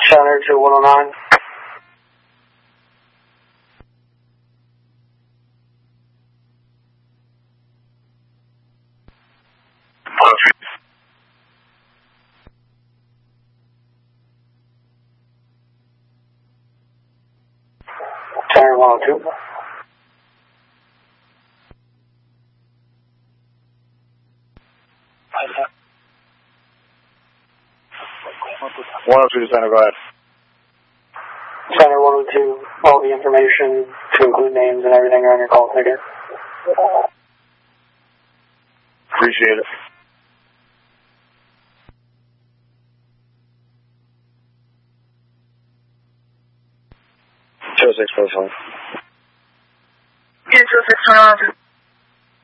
Center to 109. Center 102. Center, go ahead. Center 102, all the information to include names and everything are on your call ticket. Appreciate it. Two 6 profile. 226